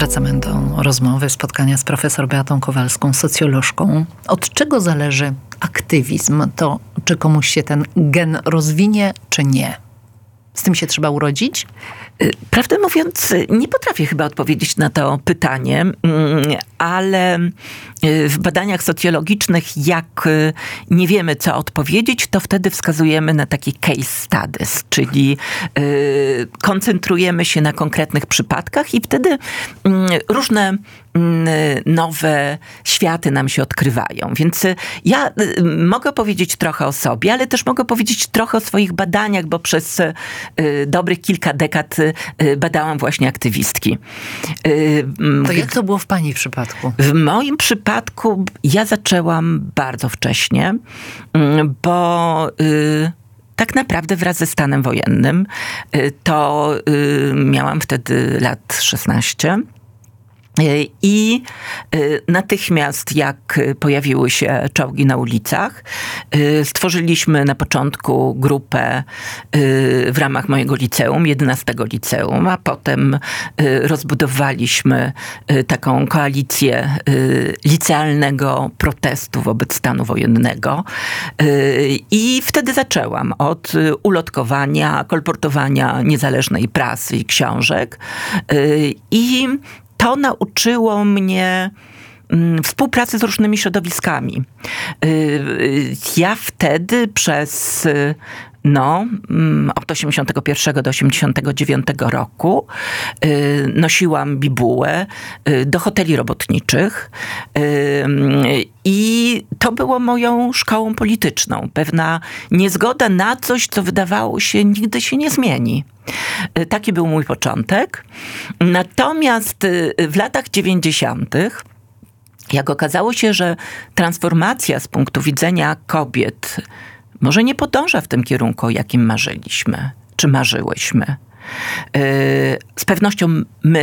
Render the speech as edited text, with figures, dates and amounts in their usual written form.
Wracamy do rozmowy, spotkania z profesor Beatą Kowalską, socjolożką. Od czego zależy aktywizm? To czy komuś się ten gen rozwinie, czy nie? Z tym się trzeba urodzić? Prawdę mówiąc, nie potrafię chyba odpowiedzieć na to pytanie, ale w badaniach socjologicznych, jak nie wiemy, co odpowiedzieć, to wtedy wskazujemy na taki case studies, czyli koncentrujemy się na konkretnych przypadkach i wtedy różne nowe światy nam się odkrywają. Więc ja mogę powiedzieć trochę o sobie, ale też mogę powiedzieć trochę o swoich badaniach, bo przez dobrych kilka dekad badałam właśnie aktywistki. To jak to było w pani przypadku? W moim przypadku ja zaczęłam bardzo wcześnie, bo tak naprawdę wraz ze stanem wojennym to miałam wtedy lat 16. I natychmiast, jak pojawiły się czołgi na ulicach, stworzyliśmy na początku grupę w ramach mojego liceum, 11 liceum, a potem rozbudowaliśmy taką koalicję licealnego protestu wobec stanu wojennego. I wtedy zaczęłam od ulotkowania, kolportowania niezależnej prasy i książek. I to nauczyło mnie współpracy z różnymi środowiskami. Ja wtedy przez od 81 do 89 roku nosiłam bibułę do hoteli robotniczych i to było moją szkołą polityczną. Pewna niezgoda na coś, co wydawało się nigdy się nie zmieni. Taki był mój początek. Natomiast w latach 90., jak okazało się, że transformacja z punktu widzenia kobiet może nie podąża w tym kierunku, o jakim marzyliśmy, czy marzyłyśmy. Z pewnością my